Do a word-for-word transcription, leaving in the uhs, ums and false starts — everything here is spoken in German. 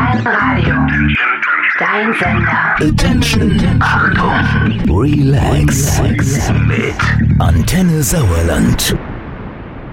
Radio. Dein Sender. Attention. Achtung. Relax. Mit Antenne Sauerland.